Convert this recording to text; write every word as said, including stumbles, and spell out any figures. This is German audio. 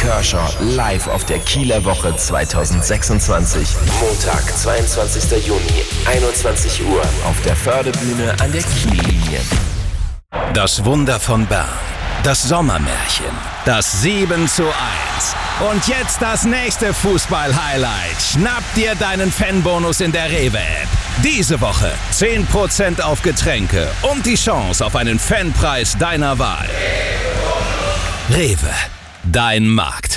Kershaw live auf der Kieler Woche zwanzig sechsundzwanzig. Montag, zweiundzwanzigster Juni, einundzwanzig Uhr auf der Förderbühne an der Kiellinie. Das Wunder von Bern. Das Sommermärchen. Das sieben zu eins. Und jetzt das nächste Fußball-Highlight. Schnapp dir deinen Fanbonus in der Rewe-App. Diese Woche zehn Prozent auf Getränke und die Chance auf einen Fanpreis deiner Wahl. Rewe, dein Markt.